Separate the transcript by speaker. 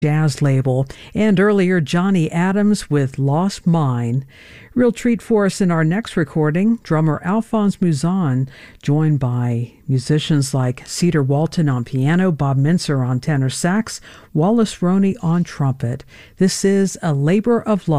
Speaker 1: jazz label. And earlier, Johnny Adams with Lost Mine. Real treat for us in our next recording, drummer Alphonse Mouzon, joined by musicians like Cedar Walton on piano, Bob Mintzer on tenor sax, Wallace Roney on trumpet. This is A Labor of Love.